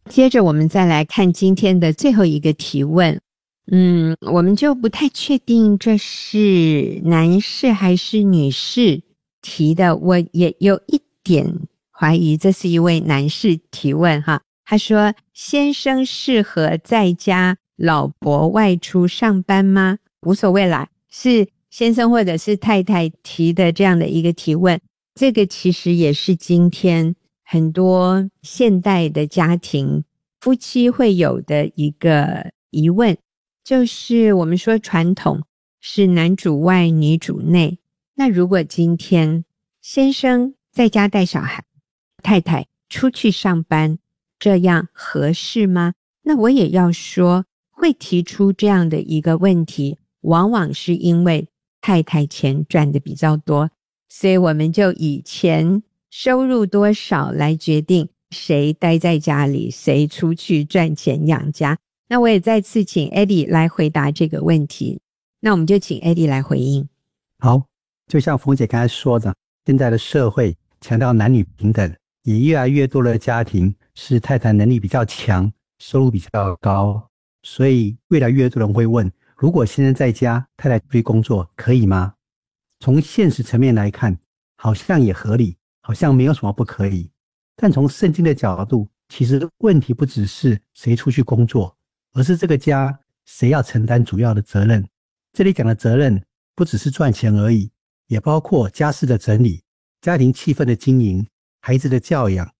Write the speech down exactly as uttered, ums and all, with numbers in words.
接着我们再来看今天的最后一个提问。嗯，我们就不太确定这是男士还是女士提的，我也有一点怀疑这是一位男士提问哈。他说，先生适合在家，老婆外出上班吗？无所谓啦，是先生或者是太太提的这样的一个提问。这个其实也是今天很多现代的家庭夫妻会有的一个疑问，就是我们说传统是男主外女主内，那如果今天先生在家带小孩，太太出去上班，这样合适吗？那我也要说，会提出这样的一个问题，往往是因为太太钱赚的比较多，所以我们就以钱收入多少来决定谁待在家里，谁出去赚钱养家。那我也再次请 Eddie 来回答这个问题，那我们就请 Eddie 来回应。 好，就像冯姐刚才说的，现在的社会强调男女平等，也越来越多的家庭是太太能力比较强，收入比较高，所以越来越多人会问，如果先生在家，太太出去工作可以吗？从现实层面来看，好像也合理，好像没有什么不可以。但从圣经的角度，其实问题不只是谁出去工作，而是这个家谁要承担主要的责任。这里讲的责任不只是赚钱而已，也包括家事的整理、家庭气氛的经营、孩子的教养、